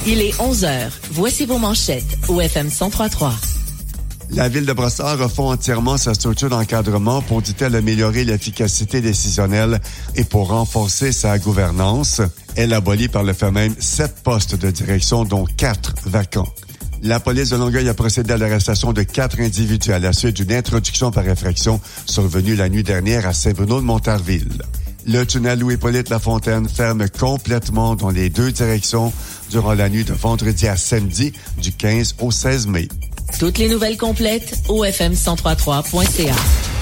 Il est 11h. Voici vos manchettes au FM 103.3. La Ville de Brossard refond entièrement sa structure d'encadrement pour, dit-elle, améliorer l'efficacité décisionnelle et pour renforcer sa gouvernance. Elle abolit par le fait même 7 postes de direction, dont 4 vacants. La police de Longueuil a procédé à l'arrestation de 4 individus à la suite d'une introduction par infraction survenue la nuit dernière à Saint-Bruno-de-Montarville. Le tunnel Louis-Hippolyte Lafontaine ferme complètement dans les 2 directions durant la nuit de vendredi à samedi, du 15 au 16 mai. Toutes les nouvelles complètes au fm1033.ca.